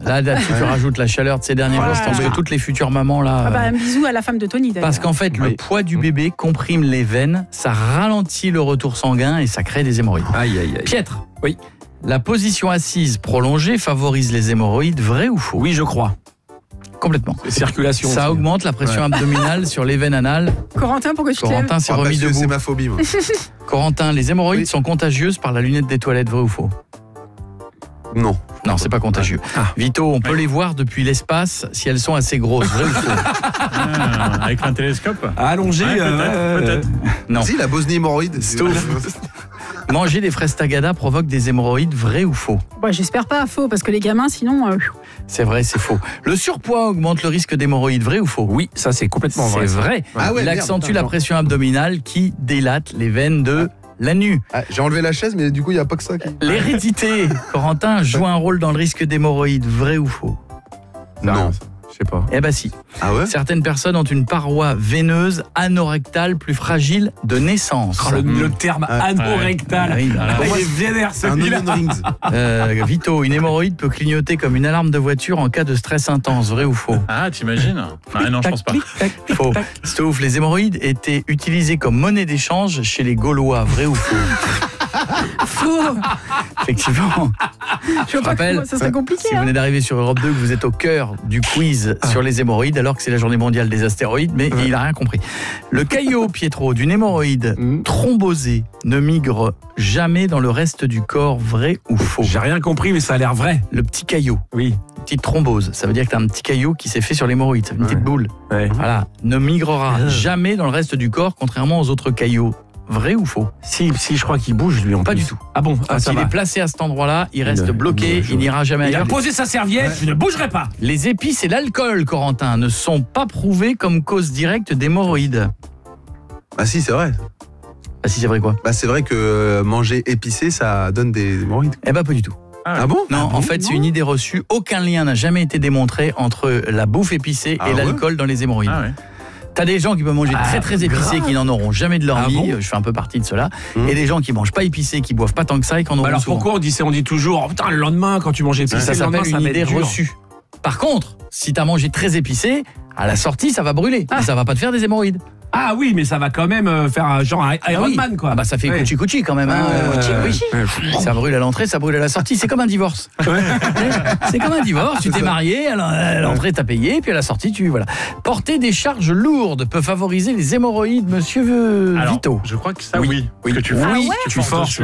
Là, tu rajoutes la chaleur de ces derniers jours. Je pense que toutes les futures mamans là. Un bisou à la femme de Tony d'ailleurs. Parce qu'en fait, le poids du bébé comprime les veines, ça ralentit le retour sanguin et ça crée des hémorroïdes. Aïe, aïe, aïe. Pietre. Oui. La position assise prolongée favorise les hémorroïdes, vrai ou faux? Oui, je crois. Complètement. Circulation. Ça augmente la pression abdominale sur les veines anales. Corentin, pourquoi tu te lèves? Corentin s'est remis debout. C'est ma phobie, moi. Corentin, les hémorroïdes sont contagieuses par la lunette des toilettes, vrai ou faux? Non. Non, c'est pas contagieux. Vito, on peut les voir depuis l'espace si elles sont assez grosses, vrai ou faux? Avec un télescope. Allongé, peut-être. Non. Si, la Bosnie hémorroïde. Manger des fraises tagada provoque des hémorroïdes, vrai ou faux? J'espère pas, faux, parce que les gamins, sinon... C'est vrai, c'est faux. Le surpoids augmente le risque d'hémorroïdes, vrai ou faux? Oui, ça c'est complètement vrai. C'est vrai. Ah ouais, Il merde, accentue putain, la pression abdominale qui délate les veines de l'anus. J'ai enlevé la chaise, mais du coup, il n'y a pas que ça. L'hérédité, Corentin, joue un rôle dans le risque d'hémorroïdes, vrai ou faux? Non. Je sais pas. Eh ben si. Ah ouais? Certaines personnes ont une paroi veineuse anorectale plus fragile de naissance. Le terme anorectal. Oui, voilà. Il est vénère Un celui-là. onion rings. Vito, une hémorroïde peut clignoter comme une alarme de voiture en cas de stress intense, vrai ou faux? Ah, t'imagines? Non, je pense pas. Faux. Stouff, les hémorroïdes étaient utilisés comme monnaie d'échange chez les Gaulois, vrai ou faux? Faux. Effectivement. Je rappelle, ça serait compliqué. Si vous venez d'arriver sur Europe 2, que vous êtes au cœur du quiz sur les hémorroïdes, alors que c'est la journée mondiale des astéroïdes, mais il n'a rien compris. Le caillot, Pietro, d'une hémorroïde thrombosée ne migre jamais dans le reste du corps, vrai ou faux? J'ai rien compris, mais ça a l'air vrai. Le petit caillot, Oui. petite thrombose, ça veut dire que tu as un petit caillot qui s'est fait sur l'hémorroïde, une petite boule. Ouais. Voilà, ne migrera jamais dans le reste du corps, contrairement aux autres caillots. Vrai ou faux? Si, je crois qu'il bouge lui en Pas plus. du tout. Ah bon? Quand il est placé à cet endroit-là, il reste bloqué, il n'ira jamais Il a ailleurs. posé sa serviette, je ne bougerai pas. Les épices et l'alcool, Corentin, ne sont pas prouvés comme cause directe d'hémorroïdes. Ah si, c'est vrai. Ah si, c'est vrai quoi? Bah, c'est vrai que manger épicé, ça donne des hémorroïdes. Eh ben pas du tout. Ah bon? Non, en fait, c'est une idée reçue. Aucun lien n'a jamais été démontré entre la bouffe épicée et l'alcool dans les hémorroïdes. Ah ouais. T'as des gens qui peuvent manger très très épicé qui n'en auront jamais de leur vie, bon je fais un peu partie de cela, et des gens qui mangent pas épicé, qui boivent pas tant que ça et qui en auront Alors souvent. pourquoi on dit toujours oh, putain le lendemain quand tu manges épicé, Ça le lendemain, s'appelle ça une va idée être dur. reçue. Par contre, si t'as mangé très épicé, à la sortie ça va brûler, et ça va pas te faire des hémorroïdes. Ah oui, mais ça va quand même faire un genre Iron Man quoi. Ah bah ça fait Ouais. couchi quand même. Ça brûle à l'entrée, ça brûle à la sortie. C'est comme un divorce. C'est comme un divorce. Tu t'es marié, à l'entrée t'as payé, puis à la sortie tu voilà. Porter des charges lourdes peut favoriser les hémorroïdes, monsieur Vito. Je crois que ça, oui. Oui. Que tu Oui, forces tu forces.